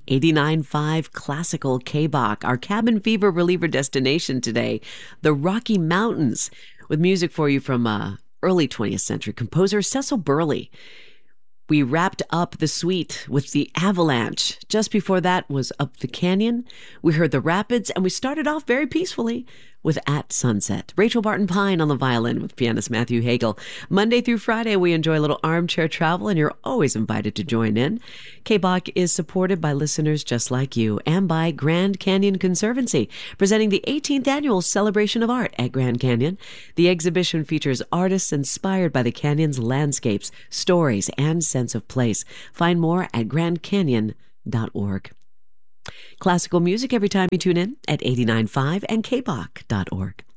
89.5 Classical K-Bach, our cabin fever reliever destination today, the Rocky Mountains, with music for you from early 20th century composer Cecil Burley. We wrapped up the suite with the Avalanche. Just before that was Up the Canyon. We heard the Rapids, and we started off very peacefully with At Sunset. Rachel Barton Pine on the violin with pianist Matthew Hagel. Monday through Friday, we enjoy a little armchair travel, and you're always invited to join in. K-Bach is supported by listeners just like you and by Grand Canyon Conservancy, presenting the 18th annual Celebration of Art at Grand Canyon. The exhibition features artists inspired by the canyon's landscapes, stories, and sense of place. Find more at grandcanyon.org. Classical music every time you tune in at 89.5 and kbach.org.